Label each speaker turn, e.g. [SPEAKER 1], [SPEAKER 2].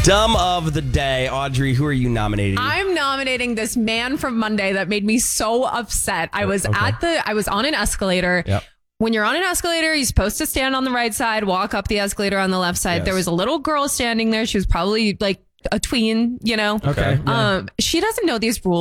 [SPEAKER 1] Dumb of the day. Audrey, who are you nominating?
[SPEAKER 2] I'm nominating this man from Monday that made me so upset. I was on an escalator.
[SPEAKER 1] Yep.
[SPEAKER 2] When you're on an escalator, you're supposed to stand on the right side, walk up the escalator on the left side.
[SPEAKER 1] Yes.
[SPEAKER 2] There was a little girl standing there. She was probably like a tween, you know.
[SPEAKER 1] Okay.
[SPEAKER 2] She doesn't know these rules.